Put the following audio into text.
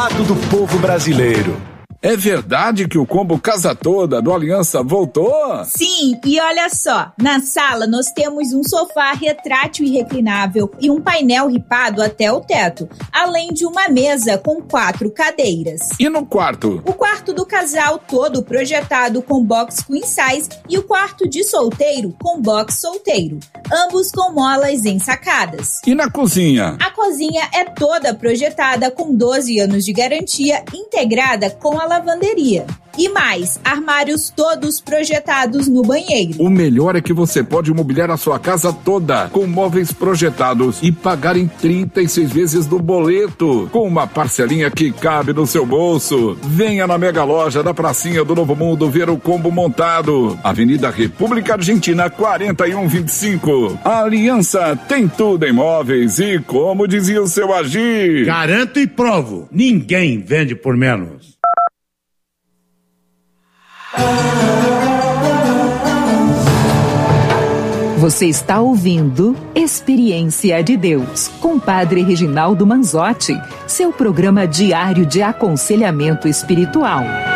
do povo brasileiro. É verdade que o combo Casa Toda do Aliança voltou? Sim, e olha só, na sala nós temos um sofá retrátil e reclinável e um painel ripado até o teto, além de uma mesa com 4 cadeiras. E no quarto? O quarto do casal todo projetado com box queen size e o quarto de solteiro com box solteiro, ambos com molas ensacadas. E na cozinha? A cozinha é toda projetada com 12 anos de garantia, integrada com a lavanderia. E mais, armários todos projetados no banheiro. O melhor é que você pode mobiliar a sua casa toda com móveis projetados e pagar em 36 vezes do boleto, com uma parcelinha que cabe no seu bolso. Venha na mega loja da Pracinha do Novo Mundo ver o combo montado. Avenida República Argentina 4125. A Aliança tem tudo em móveis e, como dizia o seu Agir, garanto e provo, ninguém vende por menos. Você está ouvindo Experiência de Deus, com Padre Reginaldo Manzotti, seu programa diário de aconselhamento espiritual.